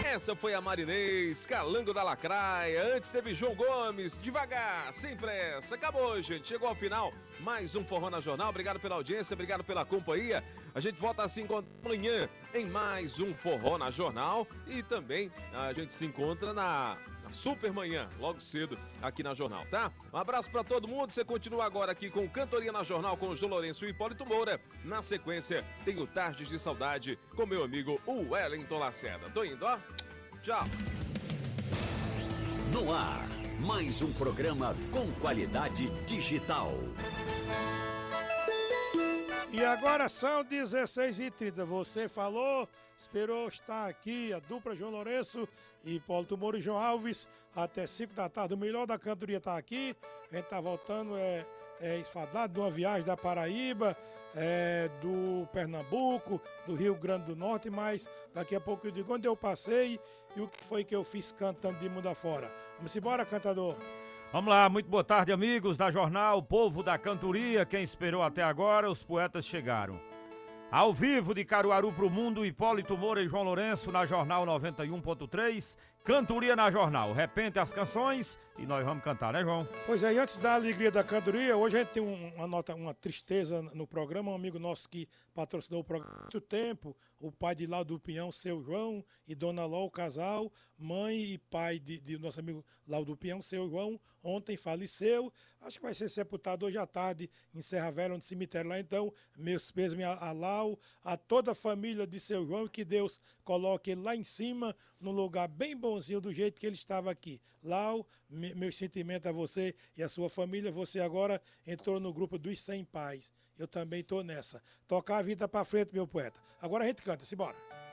Essa foi a Marinês, Calango da Lacraia. Antes teve João Gomes, devagar, sem pressa. Acabou, gente. Chegou ao final. Mais um Forró na Jornal. Obrigado pela audiência, obrigado pela companhia. A gente volta a se encontrar amanhã em mais um Forró na Jornal. E também a gente se encontra na super manhã, logo cedo, aqui na Jornal, tá? Um abraço pra todo mundo. Você continua agora aqui com Cantoria na Jornal com o João Lourenço e Hipólito Moura. Na sequência, tem o Tardes de Saudade com meu amigo o Wellington Lacerda. Tô indo, ó. Tchau. No ar, mais um programa com qualidade digital. E agora são 16h30. Você falou, esperou estar aqui a dupla João Lourenço e Hipólito Moura e João Alves até 5 da tarde. O melhor da cantoria está aqui. A gente tá voltando, esfadado de uma viagem da Paraíba, do Pernambuco, do Rio Grande do Norte, mas daqui a pouco eu digo onde eu passei e o que foi que eu fiz cantando de mundo afora. Vamos embora, cantador. Vamos lá, muito boa tarde, amigos da Jornal, povo da cantoria, quem esperou até agora, os poetas chegaram. Ao vivo de Caruaru pro mundo, Hipólito Moura e João Lourenço na Jornal 91.3, cantoria na Jornal. Repente as canções e nós vamos cantar, né, João? Pois é, e antes da alegria da cantoria, hoje a gente tem uma tristeza no programa, um amigo nosso que patrocinou o programa há muito tempo, o pai de Laudo do Pinhão, seu João, e Dona Ló, o casal, mãe e pai de nosso amigo Laudo do Pinhão, seu João, ontem faleceu, acho que vai ser sepultado hoje à tarde em Serra Velha, no cemitério lá, então, meus pêsames a Lau, a toda a família de seu João, que Deus coloque ele lá em cima, num lugar bem bonzinho, do jeito que ele estava aqui. Lau, meu sentimento a você e a sua família. Você agora entrou no grupo dos 100 pais. Eu também estou nessa. Tocar a vida para frente, meu poeta. Agora a gente canta, simbora.